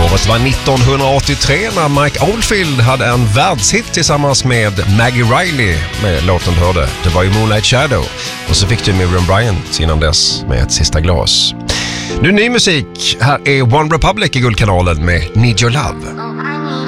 Året var 1983 när Mike Oldfield hade en världshit tillsammans med Maggie Riley med låten du hörde. Det var ju Moonlight Shadow. Och så fick du Miriam Bryant innan dess med Ett sista glas. Nu ny musik. Här är One Republic i Guldkanalen med Need Your Love.